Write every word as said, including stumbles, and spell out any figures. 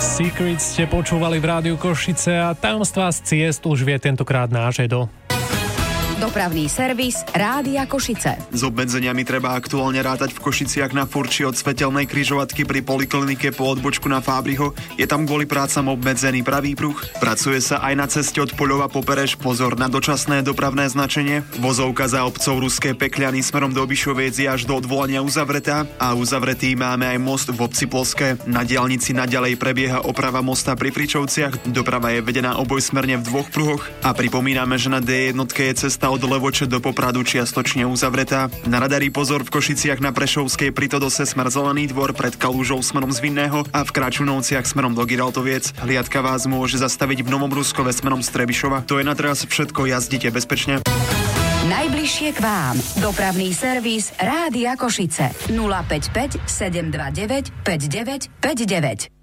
Secrets ste počúvali v Rádiu Košice a tajomstvá z ciest už vie tentokrát náš Edo. Dopravný servis Rádia Košice. S obmedzeniami treba aktuálne rátať v Košiciach na Furči od svetelnej križovatky pri poliklinike po odbočku na Fábriho. Je tam kvôli prácam obmedzený pravý pruh. Pracuje sa aj na ceste od Poľova po Pereš. Pozor na dočasné dopravné značenie. Vozovka za obcov Ruské Pekľany smerom do Obišoviec je až do odvolania uzavretá a uzavretý máme aj most v obci Ploské. Na diaľnici naďalej prebieha oprava mosta pri Fričovciach. Doprava je vedená obojsmerne v dvoch pruhoch a pripomíname, že na dé jedna je cesta od Levoče do Popradu čiastočne uzavretá. Na radari pozor v Košiciach na Prešovskej pri Todose smer Zelený dvor pred Kalúžou smerom z Vinného a v Kračunovciach smerom do Giraltoviec. Hliadka vás môže zastaviť v Novom Ruskove smerom z Trebišova. To je na teraz všetko, jazdite bezpečne. Najbližšie k vám. Dopravný servis Rádia Košice. nula päť päť sedem dva deväť päť deväť päť deväť.